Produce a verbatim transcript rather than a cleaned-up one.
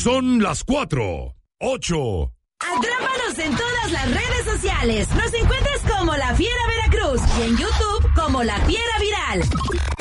Son las cuatro, ocho. Atrápanos en todas las redes sociales. Nos encuentras como La Fiera Veracruz y en YouTube como La Fiera Viral.